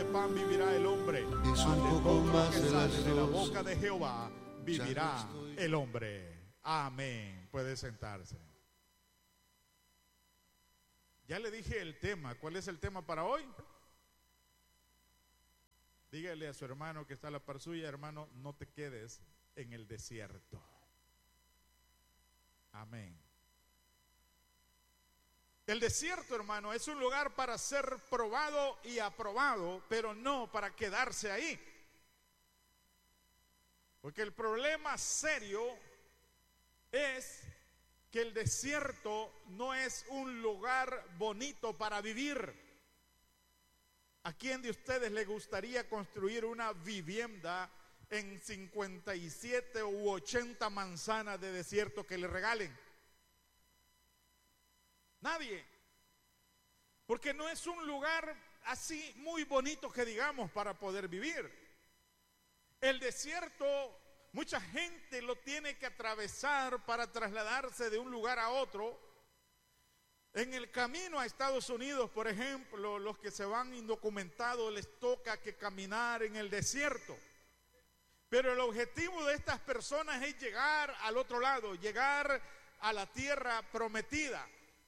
pan vivirá el hombre, Es un poco más que de sale las de la dos. boca de Jehová vivirá Ya no estoy. el hombre. Amén. Puede sentarse. Ya le dije el tema. ¿Cuál es el tema para hoy? Dígale a su hermano que está a la par suya: hermano, no te quedes en el desierto. Amén. El desierto, hermano, es un lugar para ser probado y aprobado, pero no para quedarse ahí. Porque el problema serio es que el desierto no es un lugar bonito para vivir. ¿A quién de ustedes le gustaría construir una vivienda en 57 u 80 manzanas de desierto que le regalen? Nadie. Porque no es un lugar así muy bonito que digamos para poder vivir. El desierto, mucha gente lo tiene que atravesar para trasladarse de un lugar a otro. En el camino a Estados Unidos, por ejemplo, los que se van indocumentados les toca que caminar en el desierto. Pero el objetivo de estas personas es llegar al otro lado, llegar a la tierra prometida.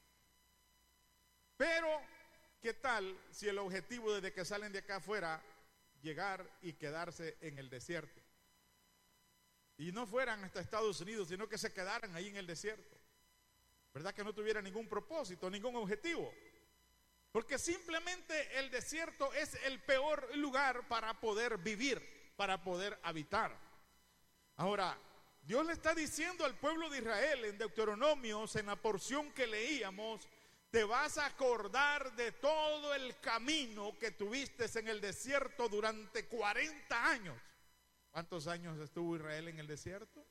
Pero, ¿qué tal si el objetivo desde que salen de acá fuera llegar y quedarse en el desierto? Y no fueran hasta Estados Unidos, sino que se quedaran ahí en el desierto. ¿Verdad que no tuviera ningún propósito, ningún objetivo? Porque simplemente el desierto es el peor lugar para poder vivir, para poder habitar. Ahora, Dios le está diciendo al pueblo de Israel en Deuteronomios, en la porción que leíamos: te vas a acordar de todo el camino que tuviste en el desierto durante 40 años. ¿Cuántos años estuvo Israel en el desierto?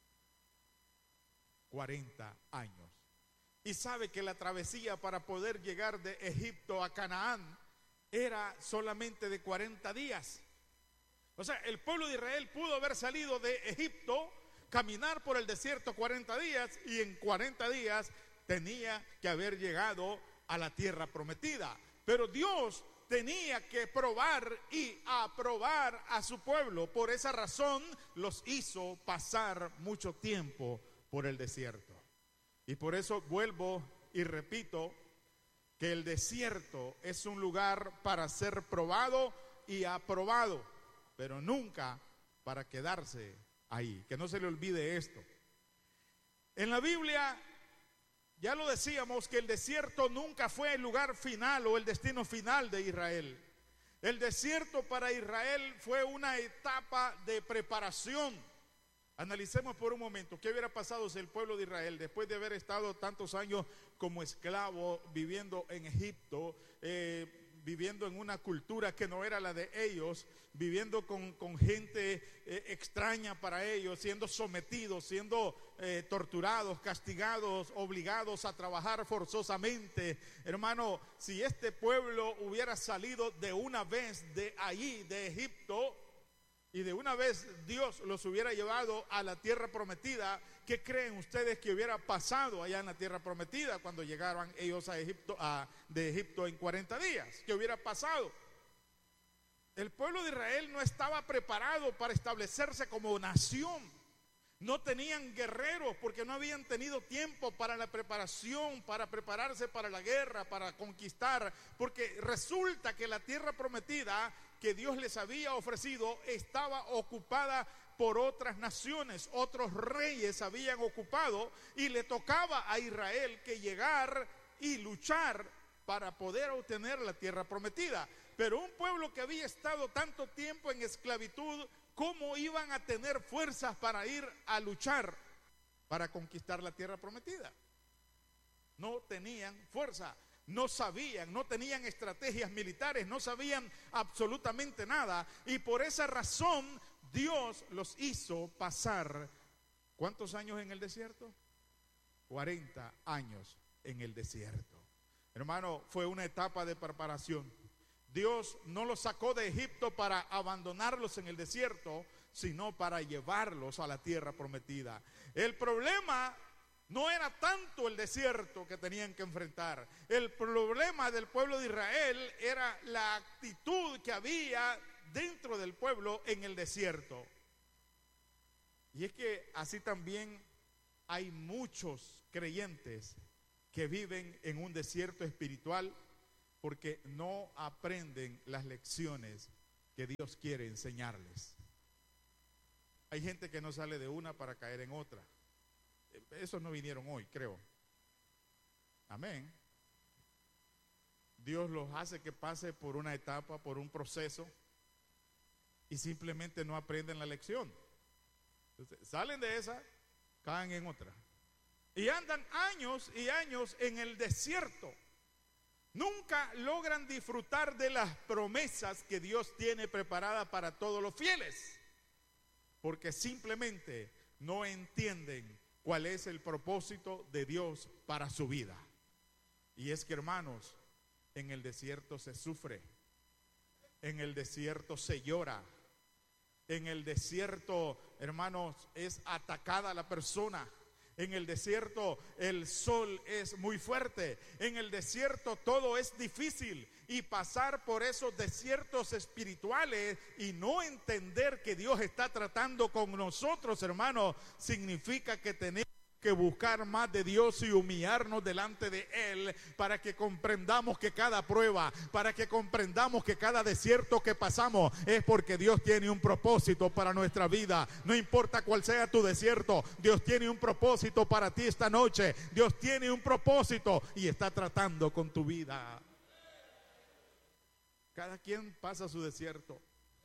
40 años. Y sabe que la travesía para poder llegar de Egipto a Canaán era solamente de 40 días. O sea, el pueblo de Israel pudo haber salido de Egipto, caminar por el desierto 40 días y en 40 días tenía que haber llegado a la tierra prometida. Pero Dios tenía que probar y aprobar a su pueblo. Por esa razón los hizo pasar mucho tiempo por el desierto. Y por eso vuelvo y repito que el desierto es un lugar para ser probado y aprobado, pero nunca para quedarse ahí. Que no se le olvide esto. En la Biblia ya lo decíamos que el desierto nunca fue el lugar final o el destino final de Israel. El desierto para Israel fue una etapa de preparación. Analicemos por un momento qué hubiera pasado si el pueblo de Israel, después de haber estado tantos años como esclavo, viviendo en Egipto, viviendo en una cultura que no era la de ellos, viviendo con gente extraña para ellos, siendo sometidos, siendo torturados, castigados, obligados a trabajar forzosamente. Hermano, si este pueblo hubiera salido de una vez de allí, de Egipto, y de una vez Dios los hubiera llevado a la tierra prometida, ¿qué creen ustedes que hubiera pasado allá en la tierra prometida cuando llegaron ellos a Egipto, de Egipto en 40 días? ¿Qué hubiera pasado? El pueblo de Israel no estaba preparado para establecerse como nación. No tenían guerreros porque no habían tenido tiempo para la preparación, para prepararse para la guerra, para conquistar. Porque resulta que la tierra prometida que Dios les había ofrecido estaba ocupada por otras naciones. Otros reyes habían ocupado y le tocaba a Israel que llegar y luchar para poder obtener la tierra prometida. Pero un pueblo que había estado tanto tiempo en esclavitud, ¿cómo iban a tener fuerzas para ir a luchar para conquistar la tierra prometida? No tenían fuerza. No sabían, no tenían estrategias militares, no sabían absolutamente nada. Y por esa razón Dios los hizo pasar, ¿cuántos años en el desierto? 40 años en el desierto. Hermano, fue una etapa de preparación. Dios no los sacó de Egipto para abandonarlos en el desierto, sino para llevarlos a la tierra prometida. El problema No era tanto el desierto que tenían que enfrentar. El problema del pueblo de Israel era la actitud que había dentro del pueblo en el desierto. Y es que así también hay muchos creyentes que viven en un desierto espiritual porque no aprenden las lecciones que Dios quiere enseñarles. Hay gente que no sale de una para caer en otra. Esos no vinieron hoy, creo. Amén. Dios los hace que pase por una etapa, por un proceso, y simplemente no aprenden la lección. Entonces, salen de esa, caen en otra. Y andan años y años en el desierto. Nunca logran disfrutar de las promesas que Dios tiene preparadas para todos los fieles, porque simplemente no entienden cuál es el propósito de Dios para su vida. Y es que, hermanos, en el desierto se sufre, en el desierto se llora, en el desierto, hermanos, es atacada la persona. En el desierto el sol es muy fuerte. En el desierto todo es difícil. Y pasar por esos desiertos espirituales y no entender que Dios está tratando con nosotros, hermanos, significa que tenemos que buscar más de Dios y humillarnos delante de Él para que comprendamos que cada prueba, para que comprendamos que cada desierto que pasamos es porque Dios tiene un propósito para nuestra vida. No importa cuál sea tu desierto, Dios tiene un propósito para ti esta noche. Dios tiene un propósito y está tratando con tu vida. Cada quien pasa su desierto.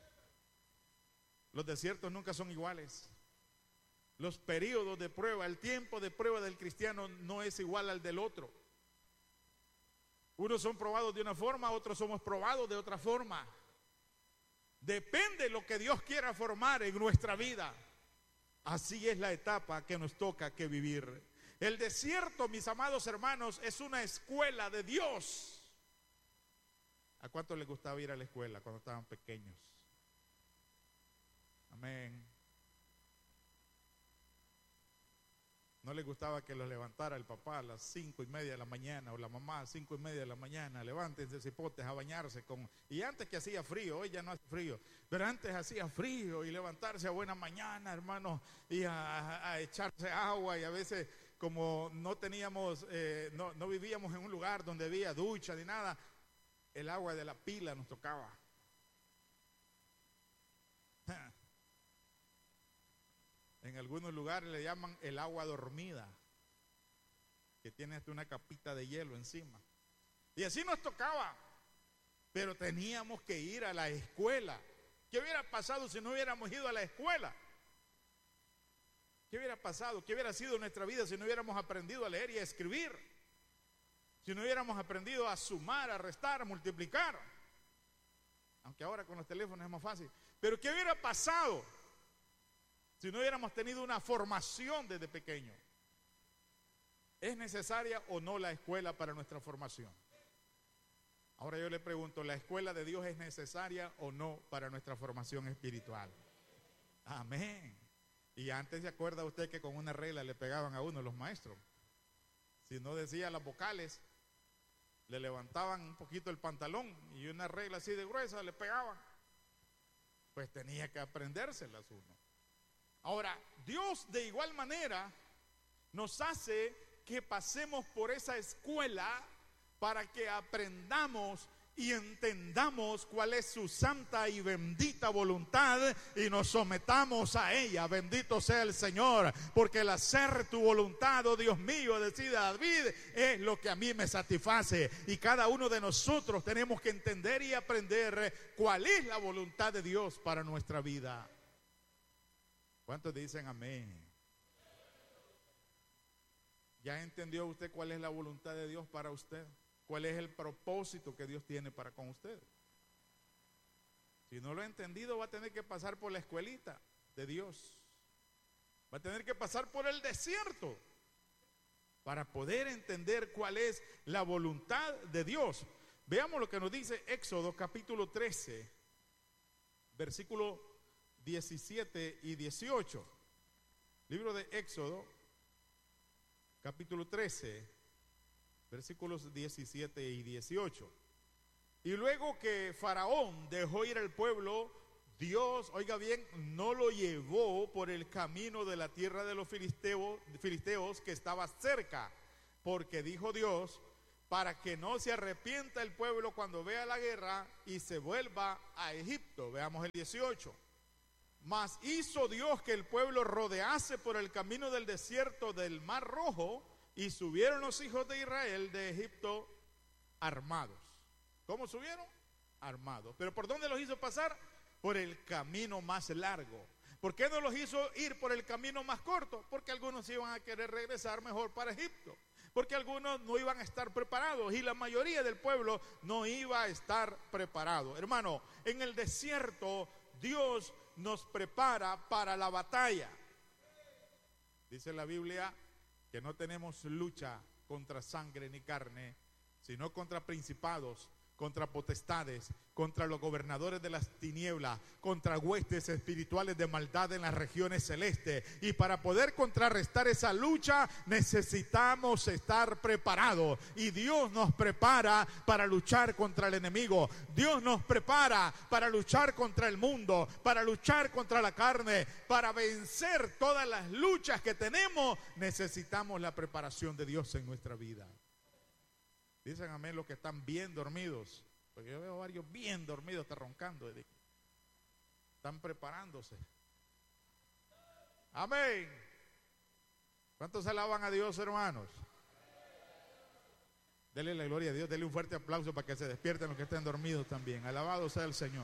Los desiertos nunca son iguales. Los periodos de prueba, el tiempo de prueba del cristiano no es igual al del otro. Unos son probados de una forma, otros somos probados de otra forma. Depende de lo que Dios quiera formar en nuestra vida. Así es la etapa que nos toca que vivir. El desierto, mis amados hermanos, es una escuela de Dios. ¿A cuánto les gustaba ir a la escuela cuando estaban pequeños? Amén. No les gustaba que los levantara el papá a las 5:30 de la mañana o la mamá a las 5:30 de la mañana. Levántense, cipotes, a bañarse y antes que hacía frío, hoy ya no hace frío, pero antes hacía frío y levantarse a buena mañana, hermanos, y a echarse agua. Y a veces, como no teníamos, no vivíamos en un lugar donde había ducha ni nada, el agua de la pila nos tocaba. En algunos lugares le llaman el agua dormida, que tiene hasta una capita de hielo encima. Y así nos tocaba, pero teníamos que ir a la escuela. ¿Qué hubiera pasado si no hubiéramos ido a la escuela? ¿Qué hubiera pasado? ¿Qué hubiera sido nuestra vida si no hubiéramos aprendido a leer y a escribir? Si no hubiéramos aprendido a sumar, a restar, a multiplicar. Aunque ahora con los teléfonos es más fácil. Pero ¿qué hubiera pasado si no hubiéramos tenido una formación desde pequeño? ¿Es necesaria o no la escuela para nuestra formación? Ahora yo le pregunto, ¿la escuela de Dios es necesaria o no para nuestra formación espiritual? Amén. Y antes, ¿se acuerda usted que con una regla le pegaban a uno los maestros? Si no decía las vocales, le levantaban un poquito el pantalón y una regla así de gruesa le pegaban. Pues tenía que aprendérselas uno. Ahora, Dios de igual manera nos hace que pasemos por esa escuela para que aprendamos y entendamos cuál es su santa y bendita voluntad y nos sometamos a ella. Bendito sea el Señor, porque el hacer tu voluntad, oh Dios mío, decía David, es lo que a mí me satisface. Y cada uno de nosotros tenemos que entender y aprender cuál es la voluntad de Dios para nuestra vida. ¿Cuántos dicen amén? ¿Ya entendió usted cuál es la voluntad de Dios para usted? ¿Cuál es el propósito que Dios tiene para con usted? Si no lo ha entendido, va a tener que pasar por la escuelita de Dios. Va a tener que pasar por el desierto para poder entender cuál es la voluntad de Dios. Veamos lo que nos dice Éxodo capítulo 13, versículo 17 y 18. Libro de Éxodo, capítulo 13, versículos 17 y 18. Y luego que Faraón dejó ir al pueblo, Dios, oiga bien, no lo llevó por el camino de la tierra de los filisteos que estaba cerca, porque dijo Dios, para que no se arrepienta el pueblo cuando vea la guerra y se vuelva a Egipto. Veamos el 18. Mas hizo Dios que el pueblo rodease por el camino del desierto del Mar Rojo, y subieron los hijos de Israel de Egipto armados. ¿Cómo subieron? Armados. ¿Pero por dónde los hizo pasar? Por el camino más largo. ¿Por qué no los hizo ir por el camino más corto? Porque algunos iban a querer regresar mejor para Egipto. Porque algunos no iban a estar preparados y la mayoría del pueblo no iba a estar preparado. Hermano, en el desierto Dios nos prepara para la batalla. Dice la Biblia que no tenemos lucha contra sangre ni carne, sino contra principados, contra potestades, contra los gobernadores de las tinieblas, contra huestes espirituales de maldad en las regiones celestes. Y para poder contrarrestar esa lucha necesitamos estar preparados. Y Dios nos prepara para luchar contra el enemigo. Dios nos prepara para luchar contra el mundo, para luchar contra la carne, para vencer todas las luchas que tenemos. Necesitamos la preparación de Dios en nuestra vida. Dicen amén los que están bien dormidos, porque yo veo varios bien dormidos, están roncando, están preparándose. Amén. ¿Cuántos alaban a Dios, hermanos? Denle la gloria a Dios, denle un fuerte aplauso para que se despierten los que estén dormidos también. Alabado sea el Señor.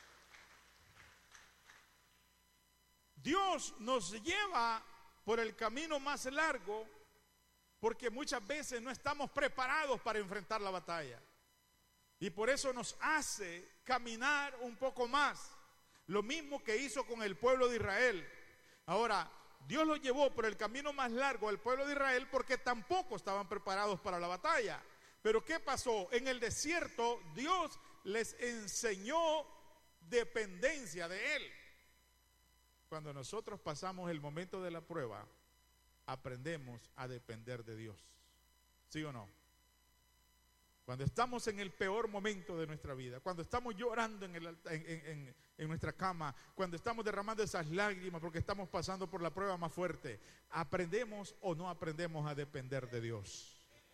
Dios nos lleva por el camino más largo, porque muchas veces no estamos preparados para enfrentar la batalla. Y por eso nos hace caminar un poco más. Lo mismo que hizo con el pueblo de Israel. Ahora, Dios los llevó por el camino más largo al pueblo de Israel porque tampoco estaban preparados para la batalla. Pero ¿qué pasó? En el desierto Dios les enseñó dependencia de Él. Cuando nosotros pasamos el momento de la prueba, aprendemos a depender de Dios. ¿Sí o no? Cuando estamos en el peor momento de nuestra vida, cuando estamos llorando en nuestra cama, cuando estamos derramando esas lágrimas porque estamos pasando por la prueba más fuerte, ¿aprendemos o no aprendemos a depender de Dios?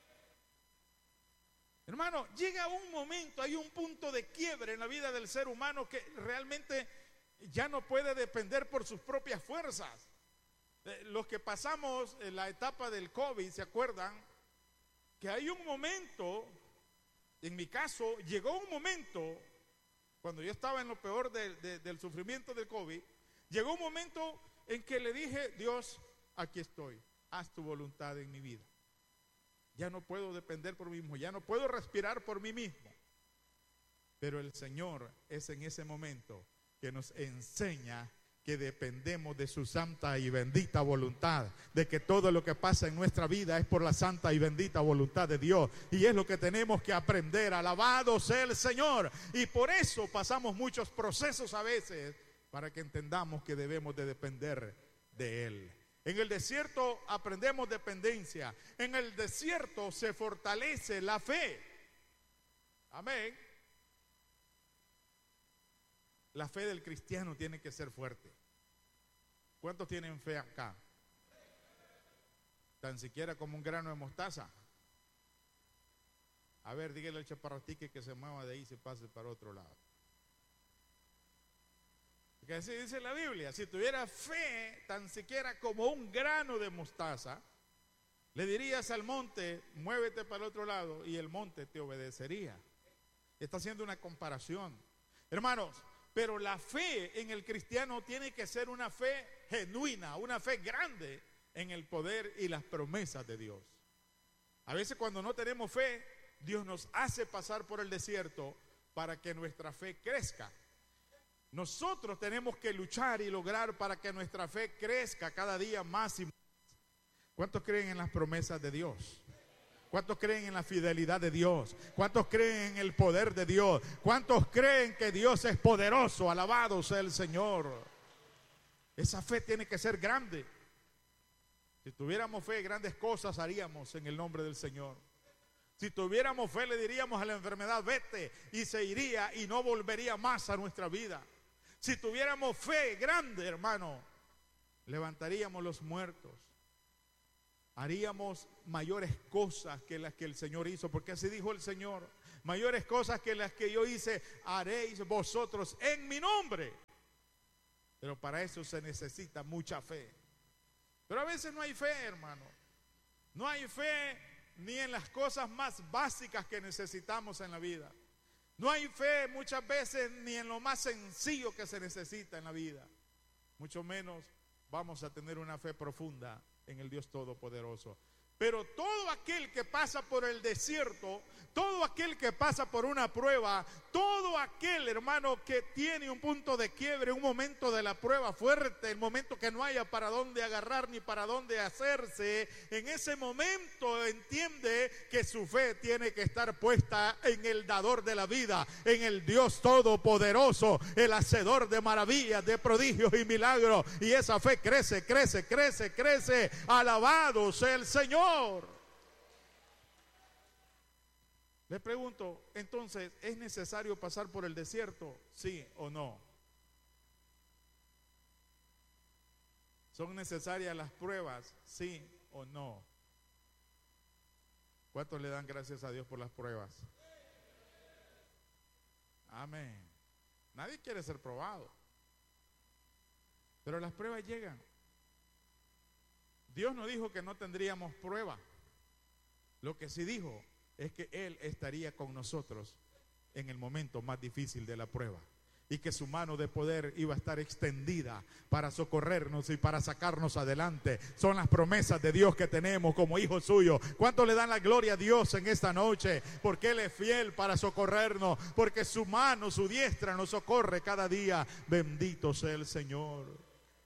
Hermano, llega un momento, hay un punto de quiebre en la vida del ser humano que realmente ya no puede depender por sus propias fuerzas. Los que pasamos en la etapa del COVID, ¿se acuerdan? Que hay un momento, en mi caso, llegó un momento, cuando yo estaba en lo peor del sufrimiento del COVID, llegó un momento en que le dije, Dios, aquí estoy, haz tu voluntad en mi vida. Ya no puedo depender por mí mismo, ya no puedo respirar por mí mismo. Pero el Señor es en ese momento que nos enseña que dependemos de su santa y bendita voluntad, de que todo lo que pasa en nuestra vida es por la santa y bendita voluntad de Dios, y es lo que tenemos que aprender. Alabado sea el Señor. Y por eso pasamos muchos procesos a veces, para que entendamos que debemos de depender de Él. En el desierto aprendemos dependencia, en el desierto se fortalece la fe. Amén. La fe del cristiano tiene que ser fuerte. ¿Cuántos tienen fe acá? Tan siquiera como un grano de mostaza. A ver, dígale al chaparratique que se mueva de ahí y se pase para otro lado. Porque así dice la Biblia, si tuviera fe tan siquiera como un grano de mostaza, le dirías al monte, muévete para el otro lado, y el monte te obedecería. Está haciendo una comparación. Hermanos, pero la fe en el cristiano tiene que ser una fe genuina, una fe grande en el poder y las promesas de Dios. A veces cuando no tenemos fe, Dios nos hace pasar por el desierto para que nuestra fe crezca. Nosotros tenemos que luchar y lograr para que nuestra fe crezca cada día más y más. ¿Cuántos creen en las promesas de Dios? ¿Cuántos creen en la fidelidad de Dios? ¿Cuántos creen en el poder de Dios? ¿Cuántos creen que Dios es poderoso? Alabado sea el Señor. Esa fe tiene que ser grande. Si tuviéramos fe, grandes cosas haríamos en el nombre del Señor. Si tuviéramos fe, le diríamos a la enfermedad, vete, y se iría y no volvería más a nuestra vida. Si tuviéramos fe grande, hermano, levantaríamos los muertos. Haríamos mayores cosas que las que el Señor hizo, porque así dijo el Señor: mayores cosas que las que yo hice haréis vosotros en mi nombre. Pero para eso se necesita mucha fe. Pero a veces no hay fe, hermano. No hay fe ni en las cosas más básicas que necesitamos en la vida. No hay fe muchas veces ni en lo más sencillo que se necesita en la vida. Mucho menos vamos a tener una fe profunda en el Dios Todopoderoso. Pero todo aquel que pasa por el desierto, todo aquel que pasa por una prueba, todo aquel, hermano, que tiene un punto de quiebre, un momento de la prueba fuerte, el momento que no haya para dónde agarrar ni para dónde hacerse, en ese momento entiende que su fe tiene que estar puesta en el dador de la vida, en el Dios Todopoderoso, el hacedor de maravillas, de prodigios y milagros. Y esa fe crece, crece, crece, crece. Alabado sea el Señor. Le pregunto, entonces, ¿es necesario pasar por el desierto? ¿Sí o no? ¿Son necesarias las pruebas? ¿Sí o no? ¿Cuántos le dan gracias a Dios por las pruebas? Amén. Nadie quiere ser probado, pero las pruebas llegan. Dios no dijo que no tendríamos prueba. Lo que sí dijo es que Él estaría con nosotros en el momento más difícil de la prueba, y que su mano de poder iba a estar extendida para socorrernos y para sacarnos adelante. Son las promesas de Dios que tenemos como hijos suyos. ¿Cuánto le dan la gloria a Dios en esta noche? Porque Él es fiel para socorrernos, porque su mano, su diestra nos socorre cada día. Bendito sea el Señor.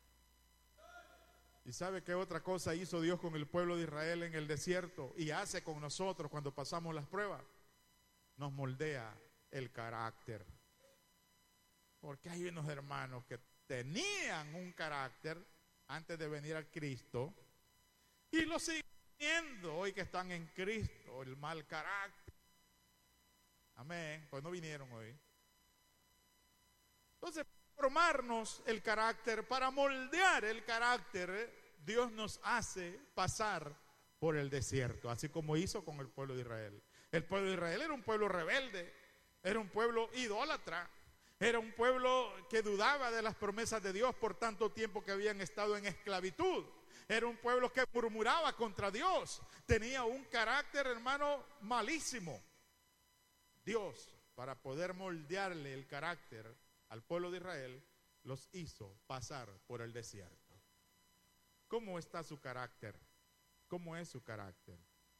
¿Y sabe qué otra cosa hizo Dios con el pueblo de Israel en el desierto y hace con nosotros cuando pasamos las pruebas? Nos moldea el carácter. Porque hay unos hermanos que tenían un carácter antes de venir a Cristo y lo siguen teniendo hoy que están en Cristo, el mal carácter. Amén. Pues no vinieron hoy. Entonces, para formarnos el carácter, para moldear el carácter, Dios nos hace pasar por el desierto, así como hizo con el pueblo de Israel. El pueblo de Israel era un pueblo rebelde, era un pueblo idólatra, era un pueblo que dudaba de las promesas de Dios por tanto tiempo que habían estado en esclavitud. Era un pueblo que murmuraba contra Dios, tenía un carácter, hermano, malísimo. Dios, para poder moldearle el carácter al pueblo de Israel, los hizo pasar por el desierto. ¿Cómo está su carácter? ¿Cómo es su carácter?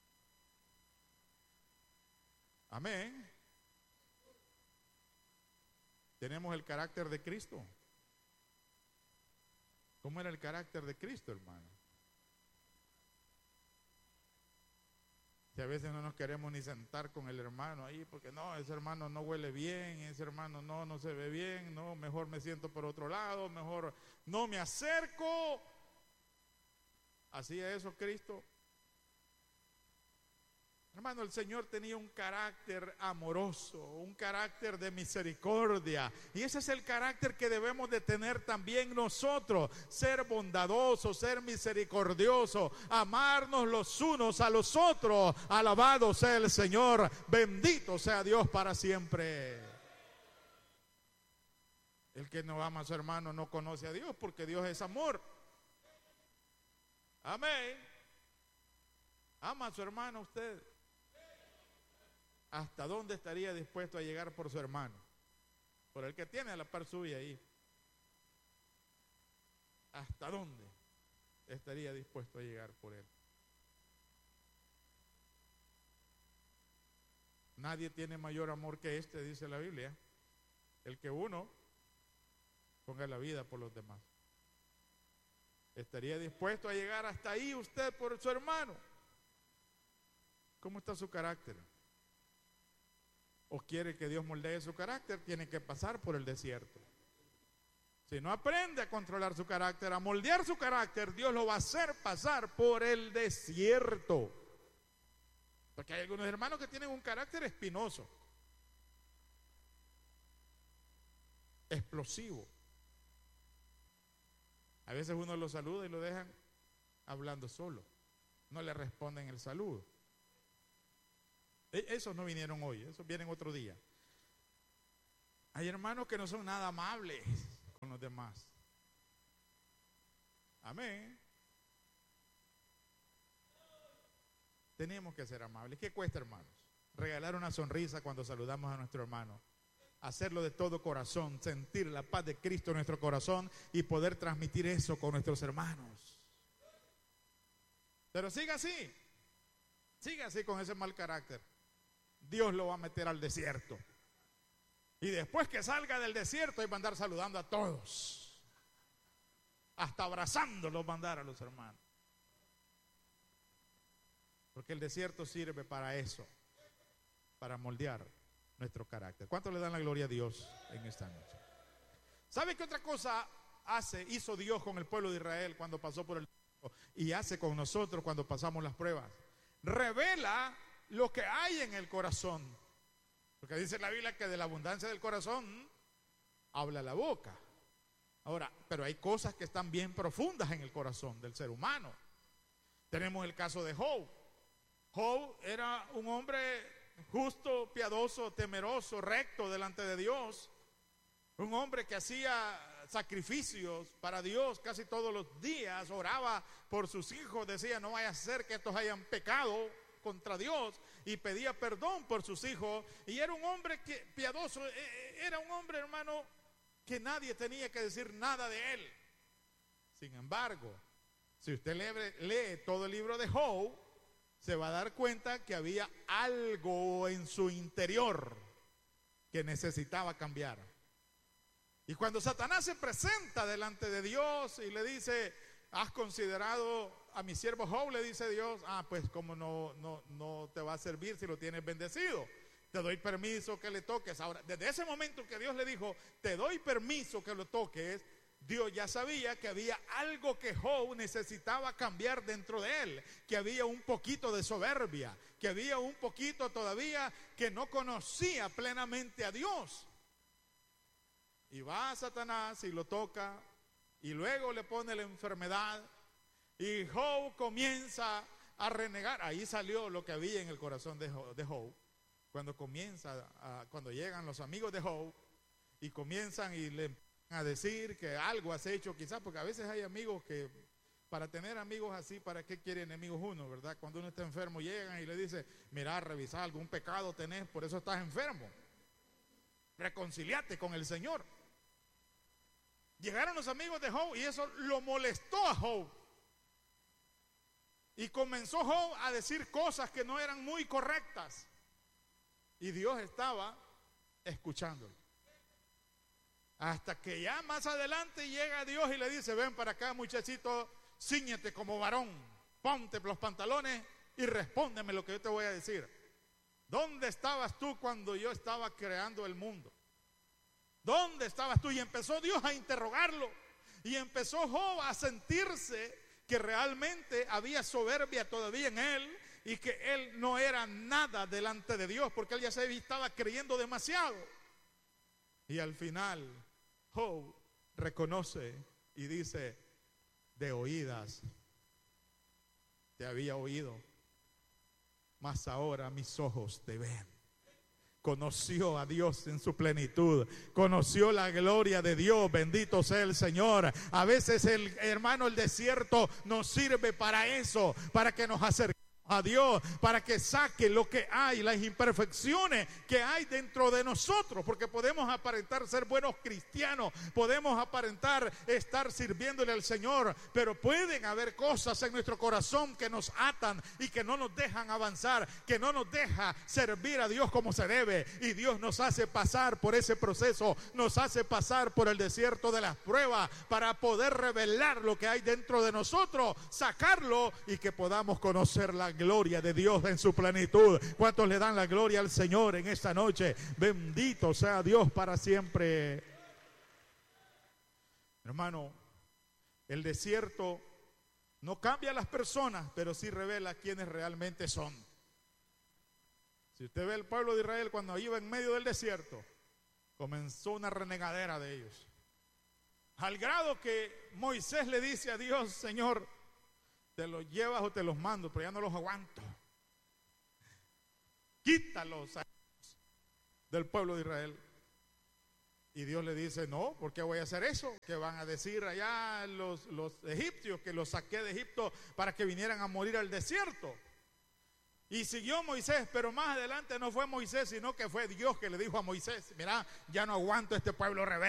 Amén. Tenemos el carácter de Cristo. ¿Cómo era el carácter de Cristo, hermano? Si a veces no nos queremos ni sentar con el hermano ahí, porque no, ese hermano no huele bien, ese hermano no se ve bien, no, mejor me siento por otro lado, mejor no me acerco. ¿Hacía eso Cristo? Hermano, el Señor tenía un carácter amoroso, un carácter de misericordia, y ese es el carácter que debemos de tener también nosotros: ser bondadosos, ser misericordiosos, amarnos los unos a los otros. Alabado sea el Señor, bendito sea Dios para siempre. El que no ama a su hermano no conoce a Dios, porque Dios es amor. Amén. ¿Ama a su hermano usted? ¿Hasta dónde estaría dispuesto a llegar por su hermano? Por el que tiene a la par suya ahí. ¿Hasta dónde estaría dispuesto a llegar por él? Nadie tiene mayor amor que este, dice la Biblia, el que uno ponga la vida por los demás. ¿Estaría dispuesto a llegar hasta ahí usted por su hermano? ¿Cómo está su carácter? ¿O quiere que Dios moldee su carácter? Tiene que pasar por el desierto. Si no aprende a controlar su carácter, a moldear su carácter, Dios lo va a hacer pasar por el desierto. Porque hay algunos hermanos que tienen un carácter espinoso, explosivo. A veces uno lo saluda y lo dejan hablando solo. No le responden el saludo. Esos no vinieron hoy, esos vienen otro día. Hay hermanos que no son nada amables con los demás. Amén. Tenemos que ser amables. ¿Qué cuesta, hermanos? Regalar una sonrisa cuando saludamos a nuestro hermano. Hacerlo de todo corazón, sentir la paz de Cristo en nuestro corazón y poder transmitir eso con nuestros hermanos. Pero siga así con ese mal carácter. Dios lo va a meter al desierto. Y después que salga del desierto, va a andar saludando a todos. Hasta abrazándolos va a andar a los hermanos. Porque el desierto sirve para eso, para moldear nuestro carácter. ¿Cuánto le dan la gloria a Dios en esta noche? ¿Sabe qué otra cosa hizo Dios con el pueblo de Israel cuando pasó por el desierto? Y hace con nosotros cuando pasamos las pruebas. Revela lo que hay en el corazón. Porque dice la Biblia que de la abundancia del corazón habla la boca. Ahora, pero hay cosas que están bien profundas en el corazón del ser humano. Tenemos el caso de Job. Job era un hombre justo, piadoso, temeroso, recto delante de Dios. Un hombre que hacía sacrificios para Dios casi todos los días, oraba por sus hijos, decía no vaya a ser que estos hayan pecado contra Dios, y pedía perdón por sus hijos. Y era un hombre piadoso, era un hombre, hermano, que nadie tenía que decir nada de él. Sin embargo, si usted lee todo el libro de Job, se va a dar cuenta que había algo en su interior que necesitaba cambiar. Y cuando Satanás se presenta delante de Dios y le dice, ¿has considerado a mi siervo Job? Le dice Dios, pues como no te va a servir si lo tienes bendecido. Te doy permiso que le toques. Ahora, desde ese momento que Dios le dijo, te doy permiso que lo toques, Dios ya sabía que había algo que Job necesitaba cambiar dentro de él, que había un poquito de soberbia, que había un poquito todavía que no conocía plenamente a Dios. Y va a Satanás y lo toca, y luego le pone la enfermedad, y Job comienza a renegar. Ahí salió lo que había en el corazón de Job. Cuando llegan los amigos de Job y comienzan y le a decir que algo has hecho, quizás, porque a veces hay amigos que, para tener amigos así, ¿para qué quiere enemigos uno, verdad? Cuando uno está enfermo llegan y le dicen, mira, revisa, algún pecado tenés, por eso estás enfermo, reconciliate con el Señor. Llegaron los amigos de Job y eso lo molestó a Job, y comenzó Job a decir cosas que no eran muy correctas, y Dios estaba escuchándolo. Hasta que ya más adelante llega Dios y le dice, ven para acá, muchachito, cíñete como varón, ponte los pantalones y respóndeme lo que yo te voy a decir. ¿Dónde estabas tú cuando yo estaba creando el mundo? ¿Dónde estabas tú? Y empezó Dios a interrogarlo, y empezó Job a sentirse que realmente había soberbia todavía en él, y que él no era nada delante de Dios, porque él ya se estaba creyendo demasiado. Y al final Job reconoce y dice, de oídas te había oído, mas ahora mis ojos te ven. Conoció a Dios en su plenitud, conoció la gloria de Dios, bendito sea el Señor. A veces el desierto nos sirve para eso, para que nos acerquemos a Dios, para que saque lo que hay, las imperfecciones que hay dentro de nosotros, porque podemos aparentar ser buenos cristianos, podemos aparentar estar sirviéndole al Señor, pero pueden haber cosas en nuestro corazón que nos atan y que no nos dejan avanzar, que no nos deja servir a Dios como se debe, y Dios nos hace pasar por ese proceso, nos hace pasar por el desierto de las pruebas para poder revelar lo que hay dentro de nosotros, sacarlo, y que podamos conocer la gloria de Dios en su plenitud. ¿Cuántos le dan la gloria al Señor en esta noche? Bendito sea Dios para siempre. Hermano, el desierto no cambia a las personas, pero sí revela quiénes realmente son. Si usted ve el pueblo de Israel cuando iba en medio del desierto, comenzó una renegadera de ellos. Al grado que Moisés le dice a Dios: Señor, te los llevas o te los mando, pero ya no los aguanto. Quítalos del pueblo de Israel. Y Dios le dice: no, ¿por qué voy a hacer eso? Que van a decir allá los egipcios que los saqué de Egipto para que vinieran a morir al desierto. Y siguió Moisés, pero más adelante no fue Moisés, sino que fue Dios que le dijo a Moisés: mira, ya no aguanto este pueblo rebelde.